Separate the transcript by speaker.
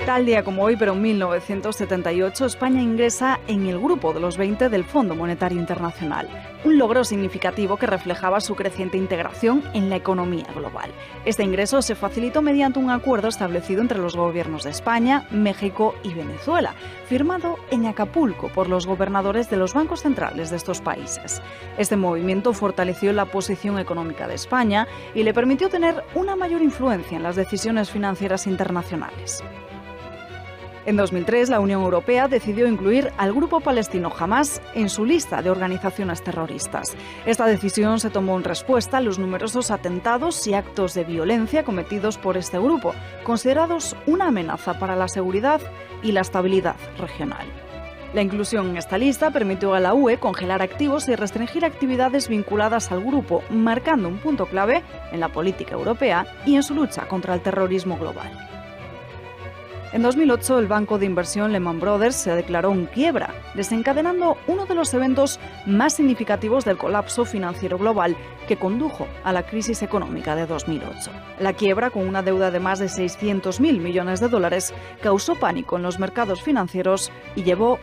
Speaker 1: Tal día como hoy, pero en 1978, España ingresa en el grupo de los 20 del Fondo Monetario Internacional, un logro significativo que reflejaba su creciente integración en la economía global. Este ingreso se facilitó mediante un acuerdo establecido entre los gobiernos de España, México y Venezuela, firmado en Acapulco por los gobernadores de los bancos centrales de estos países. Este movimiento fortaleció la posición económica de España y le permitió tener una mayor influencia en las decisiones financieras internacionales. En 2003, la Unión Europea decidió incluir al grupo palestino Hamás en su lista de organizaciones terroristas. Esta decisión se tomó en respuesta a los numerosos atentados y actos de violencia cometidos por este grupo, considerados una amenaza para la seguridad y la estabilidad regional. La inclusión en esta lista permitió a la UE congelar activos y restringir actividades vinculadas al grupo, marcando un punto clave en la política europea y en su lucha contra el terrorismo global. En 2008, el banco de inversión Lehman Brothers se declaró en quiebra, desencadenando uno de los eventos más significativos del colapso financiero global que condujo a la crisis económica de 2008. La quiebra, con una deuda de más de 600.000 millones de dólares, causó pánico en los mercados financieros y llevó